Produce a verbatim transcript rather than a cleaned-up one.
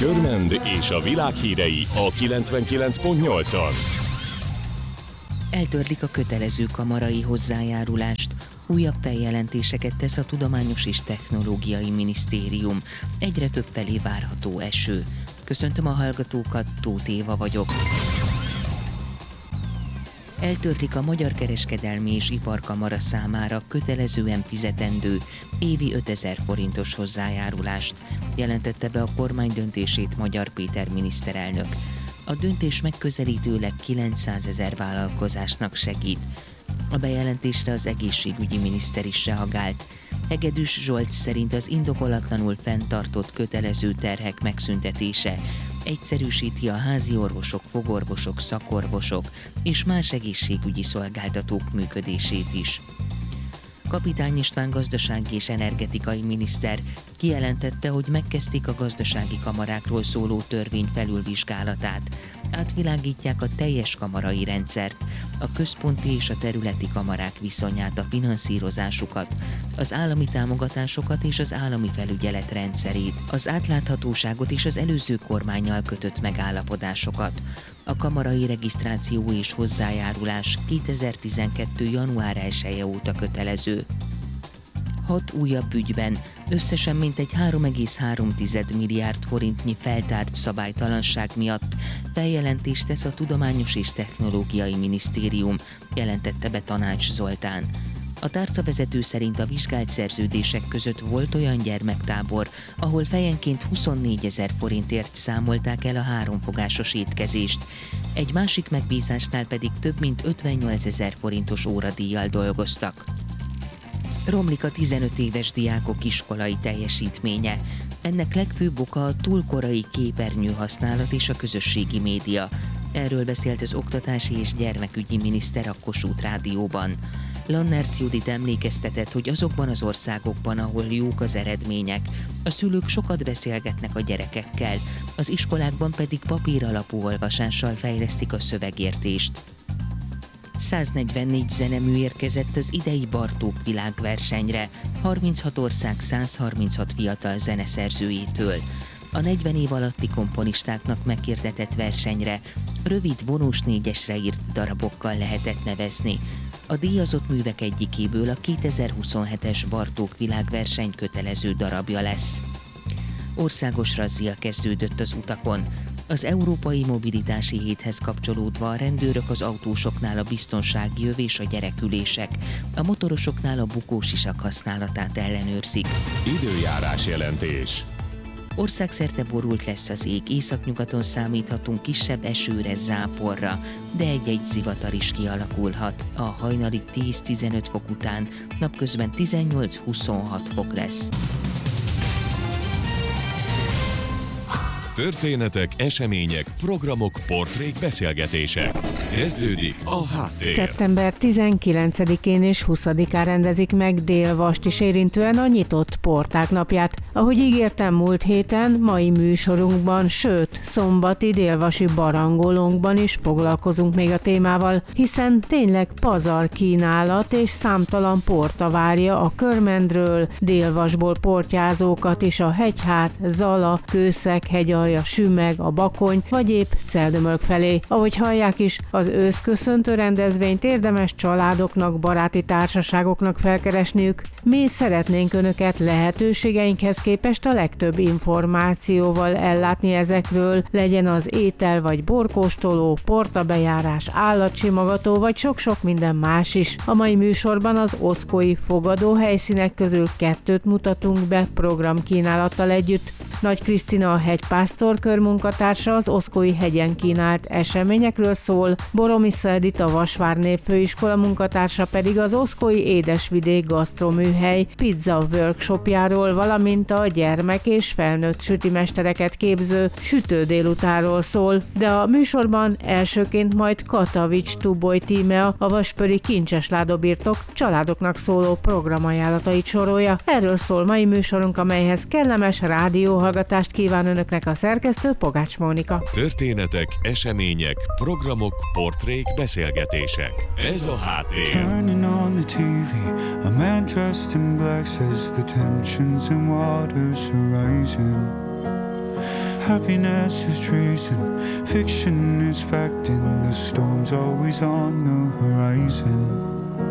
Körmend és a világ hírei a kilencvenkilenc pont nyolcon. Eltörlik a kötelező kamarai hozzájárulást. Újabb feljelentéseket tesz a Tudományos és Technológiai Minisztérium. Egyre több felé várható eső. Köszöntöm a hallgatókat, Tóth Éva vagyok. Eltörlik a Magyar Kereskedelmi és Iparkamara számára kötelezően fizetendő évi ötezer forintos hozzájárulást, jelentette be a kormány döntését Magyar Péter miniszterelnök. A döntés megközelítőleg kilencszázezer vállalkozásnak segít. A bejelentésre az egészségügyi miniszter is reagált. Hegedűs Zsolt szerint az indokolatlanul fenntartott kötelező terhek megszüntetése egyszerűsíti a házi orvosok, fogorvosok, szakorvosok és más egészségügyi szolgáltatók működését is. Kapitány István gazdasági és energetikai miniszter kijelentette, hogy megkezdték a gazdasági kamarákról szóló törvény felülvizsgálatát. Átvilágítják a teljes kamarai rendszert, a központi és a területi kamarák viszonyát, a finanszírozásukat, az állami támogatásokat és az állami felügyelet rendszerét, az átláthatóságot és az előző kormánnyal kötött megállapodásokat. A kamarai regisztráció és hozzájárulás kétezer-tizenkettő. január elseje óta kötelező. Hat újabb ügyben összesen mintegy három egész három milliárd forintnyi feltárt szabálytalanság miatt feljelentést tesz a Tudományos és Technológiai Minisztérium, jelentette be Tanács Zoltán. A tárcavezető szerint a vizsgált szerződések között volt olyan gyermektábor, ahol fejenként huszonnégyezer forintért számolták el a háromfogásos étkezést, egy másik megbízásnál pedig több mint ötvennyolcezer forintos óradíjjal dolgoztak. Romlik a tizenöt éves diákok iskolai teljesítménye. Ennek legfőbb oka a túl korai képernyő használat és a közösségi média. Erről beszélt az oktatási és gyermekügyi miniszter a Kossuth Rádióban. Lannert Judit emlékeztetett, hogy azokban az országokban, ahol jók az eredmények, a szülők sokat beszélgetnek a gyerekekkel, az iskolákban pedig papír alapú olvasással fejlesztik a szövegértést. száznegyvennégy zenemű érkezett az idei Bartók világversenyre, harminchat ország százharminchat fiatal zeneszerzőjétől. A negyven év alatti komponistáknak meghirdetett versenyre rövid vonós négyesre írt darabokkal lehetett nevezni. A díjazott művek egyikéből a kétezer-huszonhetes Bartók világverseny kötelező darabja lesz. Országos razzia kezdődött az utakon. Az Európai Mobilitási Héthez kapcsolódva a rendőrök az autósoknál a biztonsági öv és a gyerekülések, a motorosoknál a bukósisak használatát ellenőrzik. Időjárás jelentés. Országszerte borult lesz az ég, északnyugaton számíthatunk kisebb esőre, záporra, de egy-egy zivatar is kialakulhat. A hajnali tíz-tizenöt fok után napközben tizennyolc-huszonhat fok lesz. Történetek, események, programok, portrék, beszélgetések. Kezdődik a Háttér. szeptember tizenkilencedikén és huszadikán rendezik meg Dél-Vast is érintően a nyitott porták napját. Ahogy ígértem múlt héten, mai műsorunkban, sőt, szombati délvasi barangolónkban is foglalkozunk még a témával, hiszen tényleg pazar kínálat és számtalan porta várja a Körmendről, Dél-Vasból portyázókat is a Hegyhát, Zala, Kőszeg, Hegyalja, Sümeg, a Bakony vagy épp Celdömölk felé. Ahogy hallják is, az őszköszöntő rendezvényt érdemes családoknak, baráti társaságoknak felkeresniük. Mi szeretnénk önöket lehetőségeinkhez képest a legtöbb információval ellátni ezekről, legyen az étel vagy borkóstoló, portabejárás, állatsimogató vagy sok-sok minden más is. A mai műsorban az oszkói fogadó helyszínek közül kettőt mutatunk be programkínálattal együtt. Nagy Krisztina, a hegypásztor körmunkatársa az Oszkói hegyen kínált eseményekről szól, Boromissza Edit, a Vasvár Népfőiskola munkatársa pedig az Oszkói Édesvidék gasztroműhely pizza workshopjáról, valamint a gyermek és felnőtt sütimestereket képző sütő délutáról szól, de a műsorban elsőként majd Katavics Tuboly Tímea, a Vaspöri Kincses Ládobirtok családoknak szóló programajánlatait sorolja. Erről szól mai műsorunk, amelyhez kellemes rádióhallgatást kíván önöknek a szerkesztő, Pogács Mónika. Történetek, események, programok, portrék, beszélgetések. Ez a Háttér. Turning on the té vé, a man dressed in black says the tensions and waters are rising. Happiness is treason, fiction is fact, and the storm's always on the horizon.